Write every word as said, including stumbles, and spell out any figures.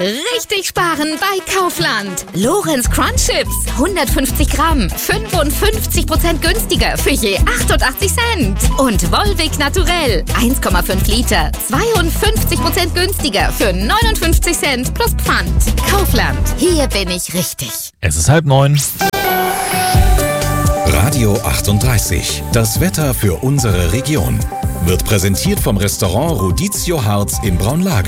Richtig sparen bei Kaufland. Lorenz Crunch Chips, hundertfünfzig Gramm, fünfundfünfzig Prozent günstiger für je achtundachtzig Cent. Und Volvic Naturell, eins Komma fünf Liter, zweiundfünfzig Prozent günstiger für neunundfünfzig Cent plus Pfand. Kaufland, hier bin ich richtig. Es ist halb neun. Radio achtunddreißig. Das Wetter für unsere Region. Wird präsentiert vom Restaurant Rodizio Harz in Braunlage.